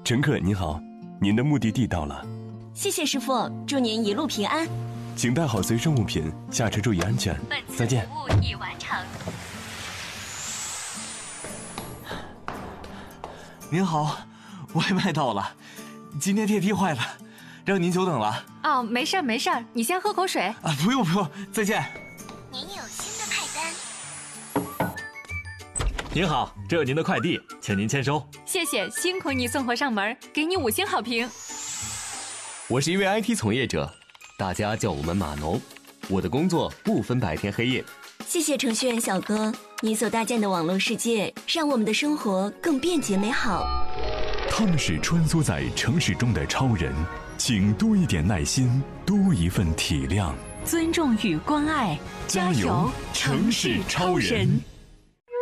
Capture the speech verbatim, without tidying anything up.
乘客您好，您的目的地到了。 谢谢师傅，祝您一路平安。 请带好随身物品，下车注意安全。再见。 服务已完成。 您好，外卖到了，今天电梯坏了，让您久等了。 哦，没事儿没事儿，你先喝口水。 啊，不用不用，再见。 您有新的派单。 您好，这有您的快递，请您签收。 谢谢，辛苦你送货上门，给你五星好评。 我是一位 I T 从业者，大家叫我们码农。我的工作不分白天黑夜。 谢谢程序员小哥，你所搭建的网络世界让我们的生活更便捷美好。 他们是穿梭在城市中的超人，请多一点耐心，多一份体谅， 尊重与关爱，加油，城市超人。